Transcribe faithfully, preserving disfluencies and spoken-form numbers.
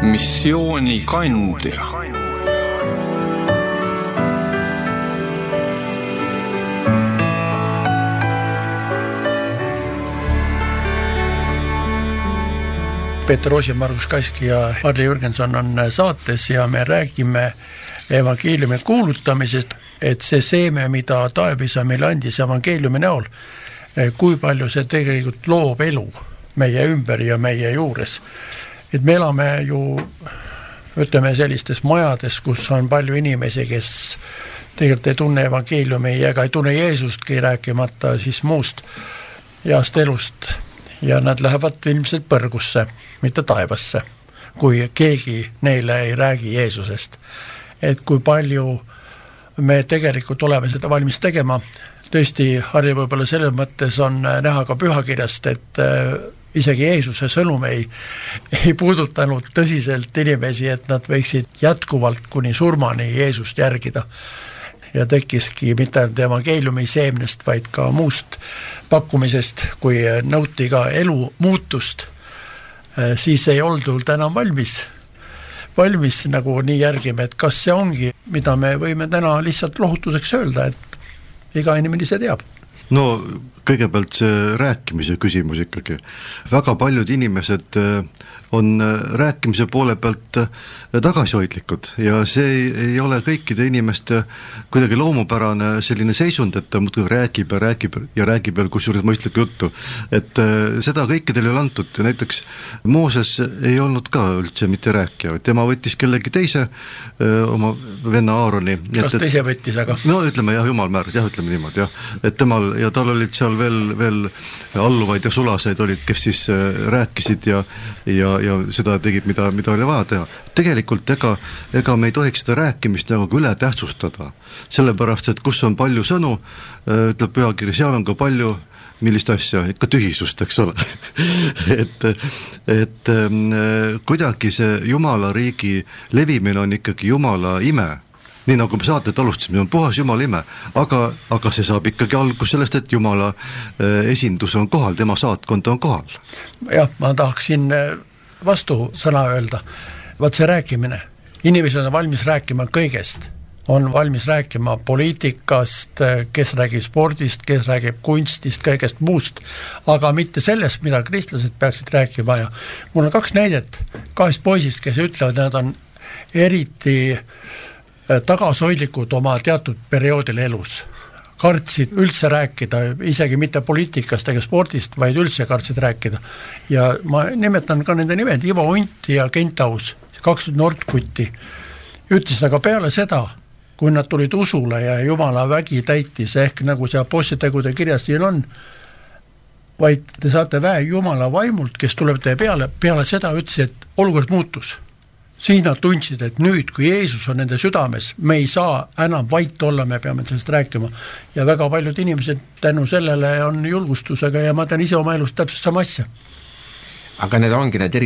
missiooni kandja. Peeter Oosi, Margus Kaski ja Harri Jürgenson on saates ja me räägime evangeeliumi kuulutamisest, et see seeme, mida Taevisa meile andis evangeeliumi näol, kui palju see tegelikult loob elu meie ümber ja meie juures. Et me elame ju, ütleme, sellistes majades, kus on palju inimesi, kes tegelikult ei tunne evangeeliumi ega ei tunne Jeesustki, rääkimata siis muust heast elust. Ja nad lähevad ilmselt põrgusse, mitte taevasse, kui keegi neile ei räägi Jeesusest. Et kui palju me tegelikult oleme seda valmis tegema, tõesti, Harri, võib-olla selles mõttes on näha ka pühakirjast, et isegi Jeesuse sõnum ei, ei puudutanud tõsiselt inimesi, et nad võiksid jätkuvalt kuni surmani Jeesust järgida. Ja tekkiski mitte ainult evangeeliumi seemnest, vaid ka muust pakkumisest, kui nõuti ka elu muutust, siis ei oldud enam valmis, valmis nagu nii järgime, et kas see ongi, mida me võime täna lihtsalt lohutuseks öelda, et iga inimene ise teab. No kõigepealt see rääkimise küsimus ikkagi. Väga paljud inimesed on rääkimise poole pealt tagasihoidlikud ja see ei, ei ole kõikide inimeste kuidagi loomupärane selline seisund, et ta muidugi räägib ja räägib ja räägib veel kusjuures mõistlikku juttu. Et seda kõikidel ei ole antud. Näiteks Mooses ei olnud ka üldse mitte rääkija, tema võttis kellegi teise oma venna Aaroni. Kas teise võttis, aga? No ütleme jah, jumal määras, jah, ütleme niimoodi, jah. Et temal, ja tal olid seal veel, veel alluvaid ja sulaseid olid, kes siis rääkisid ja, ja, ja seda tegid, mida, mida oli vaja teha. Tegelikult ega, ega me ei tohiks seda rääkimist nagu üle tähtsustada, sellepärast, et kus on palju sõnu, ütleb pühakiri, seal on ka palju millist asja, ikka tühisust, eks ole. et, et kuidagi see Jumala riigi levimine on ikkagi Jumala ime. Nii nagu me saatet alustasime, on puhas Jumala ime, aga, aga see saab ikkagi algus sellest, et Jumala esindus on kohal, tema saatkond on kohal. Jah, ma tahaksin vastu sõna öelda. Vaat see rääkimine. Inimesed on valmis rääkima kõigest. On valmis rääkima poliitikast, kes räägib spordist, kes räägib kunstist, kõigest muust, aga mitte sellest, mida kristlased peaksid rääkima. Ja mul on kaks näidet kahest poisist, kes ütlevad, nad on eriti tagasoidlikud oma teatud perioodil elus. Kartsid üldse rääkida, isegi mitte poliitikast ega spordist, vaid üldse kartsid rääkida. Ja ma nimetan ka nende nimed, Ivo Unt ja Kentaus, kaks Nordkutti. Ütlesid aga peale seda, kui nad tulid usule ja Jumala vägi täitis, ehk nagu see apostlitegude kirjas siin on, vaid te saate väe Jumala vaimult, kes tuleb teie peale, peale seda ütles, et olukord muutus. Siis nad tundsid, et nüüd, kui Jeesus on nende südames, me ei saa enam vait olla, me peame sellest rääkima. Ja väga paljud inimesed tänu sellele on julgustusega ja ma tean ise oma elust täpselt sama asja. Aga need ongi need